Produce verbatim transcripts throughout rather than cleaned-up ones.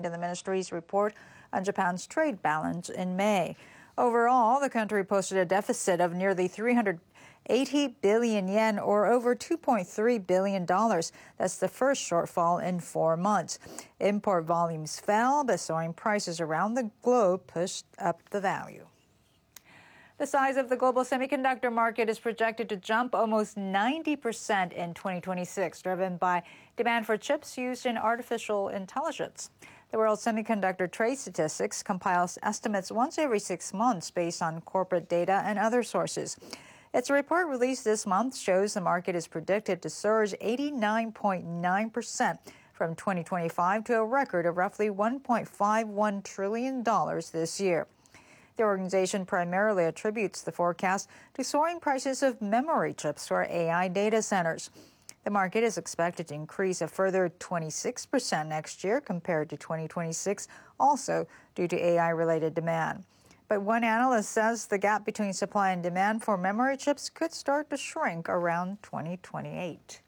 in the ministry's report on Japan's trade balance in May. Overall, the country posted a deficit of nearly three hundred eighty billion yen, or over two point three billion dollars. That's the first shortfall in four months. Import volumes fell, but soaring prices around the globe pushed up the value. The size of the global semiconductor market is projected to jump almost ninety percent in twenty twenty-six, driven by demand for chips used in artificial intelligence. The World Semiconductor Trade Statistics compiles estimates once every six months based on corporate data and other sources. Its report released this month shows the market is predicted to surge eighty-nine point nine percent from twenty twenty-five to a record of roughly one point five one trillion dollars this year. The organization primarily attributes the forecast to soaring prices of memory chips for A I data centers. The market is expected to increase a further twenty-six percent next year compared to twenty twenty-six, also due to A I-related demand. But one analyst says the gap between supply and demand for memory chips could start to shrink around twenty twenty-eight.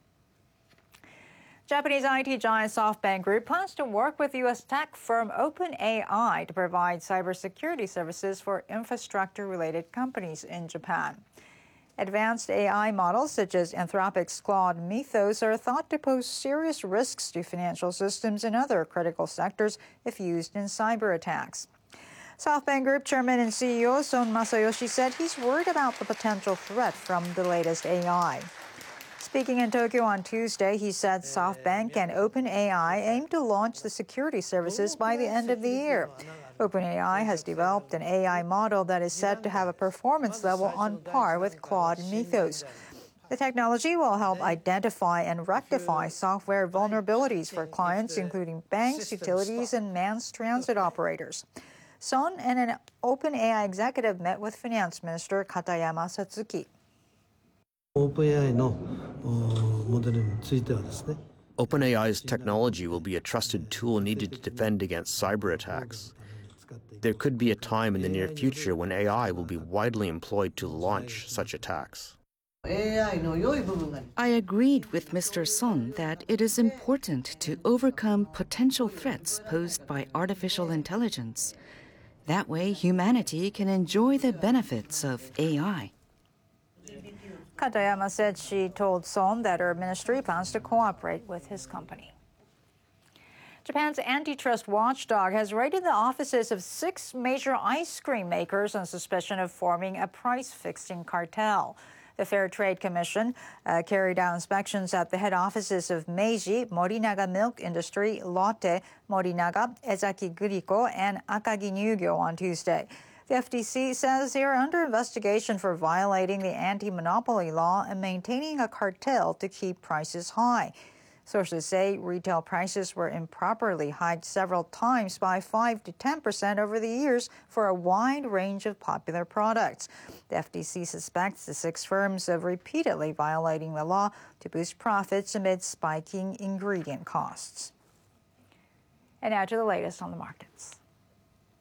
Japanese I T giant SoftBank Group plans to work with U S tech firm OpenAI to provide cybersecurity services for infrastructure-related companies in Japan. Advanced A I models such as Anthropic's Claude Mythos are thought to pose serious risks to financial systems and other critical sectors if used in cyber attacks. SoftBank Group Chairman and C E O Son Masayoshi said he's worried about the potential threat from the latest A I. Speaking in Tokyo on Tuesday, he said SoftBank and OpenAI aim to launch the security services by the end of the year. OpenAI has developed an A I model that is said to have a performance level on par with Claude Mythos. The technology will help identify and rectify software vulnerabilities for clients, including banks, utilities, and mass transit operators. Son and an OpenAI executive met with Finance Minister Katayama Satsuki. OpenAI's technology will be a trusted tool needed to defend against cyber attacks. There could be a time in the near future when A I will be widely employed to launch such attacks. I agreed with Mister Son that it is important to overcome potential threats posed by artificial intelligence. That way, humanity can enjoy the benefits of A I. Katayama said she told Son that her ministry plans to cooperate with his company. Japan's antitrust watchdog has raided the offices of six major ice cream makers on suspicion of forming a price-fixing cartel. The Fair Trade Commission uh, carried out inspections at the head offices of Meiji, Morinaga Milk Industry, Lotte, Morinaga, Ezaki Guriko, and Akagi Nugyo on Tuesday. The F T C says they are under investigation for violating the anti-monopoly law and maintaining a cartel to keep prices high. Sources say retail prices were improperly hiked several times by five to ten percent over the years for a wide range of popular products. The F T C suspects the six firms of repeatedly violating the law to boost profits amid spiking ingredient costs. And now to the latest on the markets.